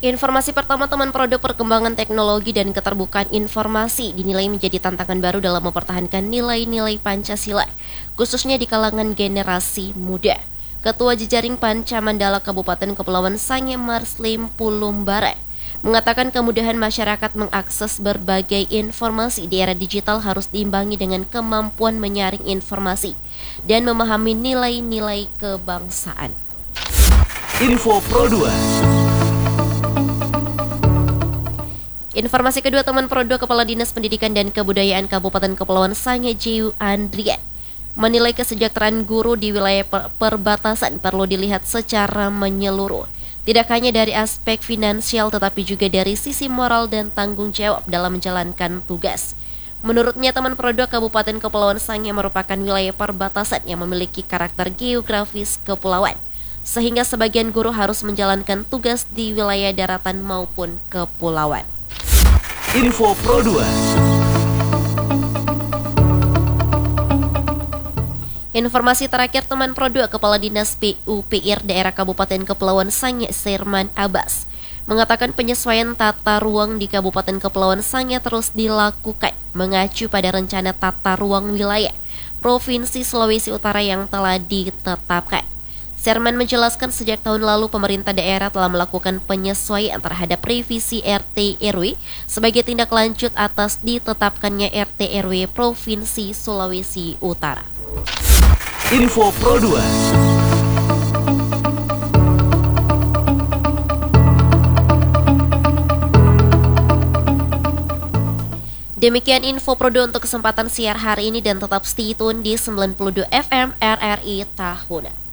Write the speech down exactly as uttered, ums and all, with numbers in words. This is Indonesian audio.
Informasi pertama, teman produk perkembangan teknologi dan keterbukaan informasi dinilai menjadi tantangan baru dalam mempertahankan nilai-nilai Pancasila, khususnya di kalangan generasi muda. Ketua Jejaring Panca Mandala Kabupaten Kepulauan Sangihe Marslim Pulumbara mengatakan kemudahan masyarakat mengakses berbagai informasi di era digital harus diimbangi dengan kemampuan menyaring informasi dan memahami nilai-nilai kebangsaan. Info Pro dua. Informasi kedua, teman produk Kepala Dinas Pendidikan dan Kebudayaan Kabupaten Kepulauan Sangihe Jiu Andrian menilai kesejahteraan guru di wilayah per perbatasan perlu dilihat secara menyeluruh, tidak hanya dari aspek finansial tetapi juga dari sisi moral dan tanggung jawab dalam menjalankan tugas. Menurutnya, teman produk Kabupaten Kepulauan Sangihe merupakan wilayah perbatasan yang memiliki karakter geografis kepulauan, sehingga sebagian guru harus menjalankan tugas di wilayah daratan maupun kepulauan. Info Pro dua. Informasi terakhir, teman produk Kepala Dinas P U P R Daerah Kabupaten Kepulauan Sangihe Serman Abbas mengatakan penyesuaian tata ruang di Kabupaten Kepulauan Sangihe terus dilakukan mengacu pada rencana tata ruang wilayah Provinsi Sulawesi Utara yang telah ditetapkan. Serman menjelaskan sejak tahun lalu pemerintah daerah telah melakukan penyesuaian terhadap revisi R T R W sebagai tindak lanjut atas ditetapkannya R T R W Provinsi Sulawesi Utara. Info Pro dua. Demikian info Pro dua untuk kesempatan siar hari ini, dan tetap stay tune di sembilan puluh dua F M R R I Tahuna.